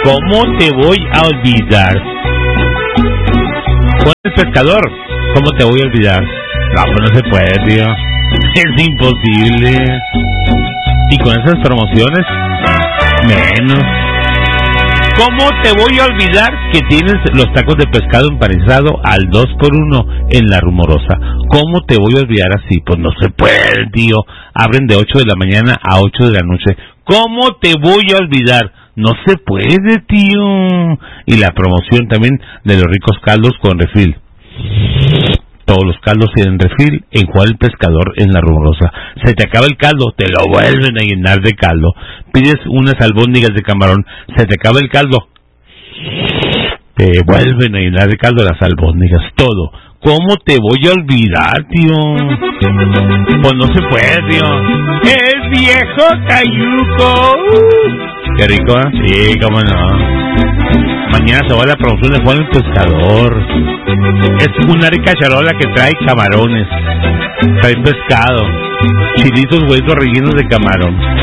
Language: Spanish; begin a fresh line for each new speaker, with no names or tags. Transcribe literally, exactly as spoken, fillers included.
¿Cómo te voy a olvidar? Juan el Pescador, ¿cómo te voy a olvidar? No, pues no se puede, tío. Es imposible. Y con esas promociones, menos. ¿Cómo te voy a olvidar que tienes los tacos de pescado empanizado al dos por uno en La Rumorosa? ¿Cómo te voy a olvidar así? Pues no se puede, tío. Abren de ocho de la mañana a ocho de la noche. ¿Cómo te voy a olvidar? No se puede, tío. Y la promoción también de los ricos caldos con refil. Todos los caldos tienen refil en Juan el Pescador en La Rumorosa. Se te acaba el caldo, te lo vuelven a llenar de caldo. Pides unas albóndigas de camarón, se te acaba el caldo, te vuelven a llenar de caldo las albóndigas, todo. ¿Cómo te voy a olvidar, tío? Pues no se puede, tío. El viejo cayuco. Uh, qué rico, ¿eh? Sí, cómo no. Mañana se va la promoción de Juan el Pescador. Es una rica charola que trae camarones, trae pescado, chilitos, huesos rellenos de camarón.